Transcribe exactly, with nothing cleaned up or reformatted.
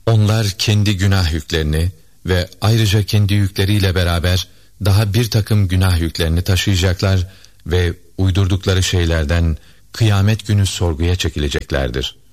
Onlar kendi günah yüklerini ve ayrıca kendi yükleriyle beraber daha bir takım günah yüklerini taşıyacaklar ve uydurdukları şeylerden kıyamet günü sorguya çekileceklerdir.